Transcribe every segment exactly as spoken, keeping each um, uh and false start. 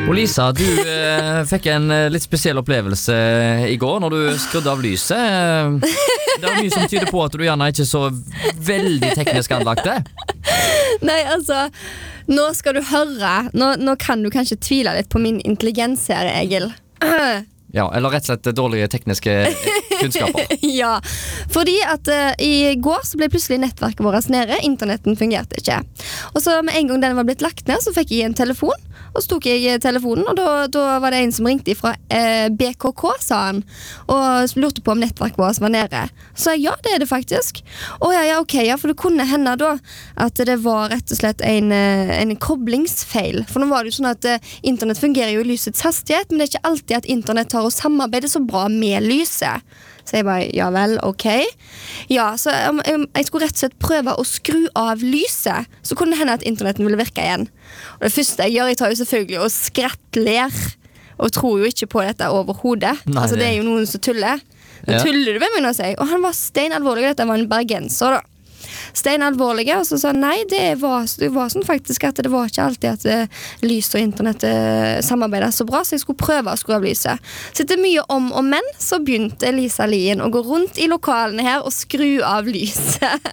Og Lisa, du eh, fikk en eh, litt spesiell opplevelse i går når du skrudde av lyset. Eh, det er mye som tyder på at du gjerne ikke er så veldig teknisk anlagte. Nei, altså, nå skal du høre. Nå, nå kan du kanskje tvile litt på min intelligens her, Egil. Ja, eller rett og slett dårlige tekniske kunnskaper. Ja, fordi at uh, i går så ble plutselig nettverket vårt nede. Internetten fungerte ikke. Og så med en gang den var blitt lagt ned, så fikk jeg en telefon. Og så tok jeg telefonen, og da, da var det en som ringte fra uh, B K K, sa han. Og lurte på om nettverket vårt var nede. Så sa jeg, ja, det er det faktisk. Å ja, ja, ok, ja, for det kunne hende da at det var rett og slett en, uh, en koblingsfeil. For nå var det jo sånn at uh, internett fungerer jo i lysets hastighet, men det er ikke alltid at internett tar og samarbeider så bra med lyset. Så jeg bare, ja vel, ok. Ja, så um, jeg skulle rett og slett prøve å skru av lyset, så kunne det hende at internetten ville virke igjen. Og det første jeg gjør, jeg tar jo selvfølgelig og skrattler, og tror jo ikke på dette overhodet. Altså det er jo noen som tuller. Nå ja. Tuller du med meg nå, sier jeg. Og han var stein alvorlig, dette var en bergenser da. Stein alvorlige, og så sa nei, det var, det var sånn faktisk at det var ikke alltid at uh, lys og internett uh, samarbeidet så bra, så jeg skulle prøve å skru av lyset. Så etter mye om og men, så begynte Lisa Lien å gå rundt i lokalene her og skru av lyset.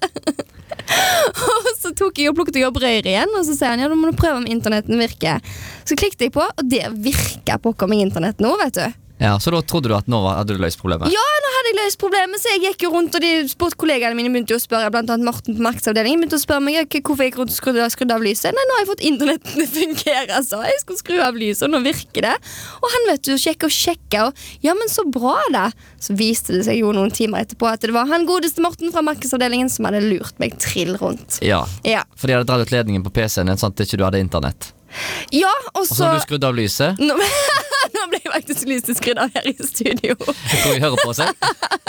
Og så tok jeg og plukket jeg opp røyre igjen, og så sier han, ja, da må du prøve om internetten virker. Så klikket jeg på, og det virker på om internett nå, vet du. Ja, så da trodde du at nå hadde du løst problemet? Ja, nå hadde jeg løst problemet, så jeg gikk jo rundt, og de sportkollegaene mine begynte jo å spørre, blant annet Morten på markedsavdelingen, begynte å spørre meg hvorfor jeg gikk rundt og skrudde, skrudde av lyset. Nei, nå har jeg fått internetten til å fungere, så jeg skulle skru av lyset, og nå virker det. Og han vet du, sjekke og sjekke, og ja, men så bra da. Så viste det seg jo noen timer etterpå at det var han godeste Morten fra markedsavdelingen som hadde lurt meg trill rundt. Ja, ja. For de hadde dratt ut ledningen på P C-en, sånn at ikke du hadde internett. Ja, og så... Og så har du skrudd av lyset. Nå, nå ble jeg faktisk lyst til skrudd av her i studio. Jeg tror jeg hører på seg.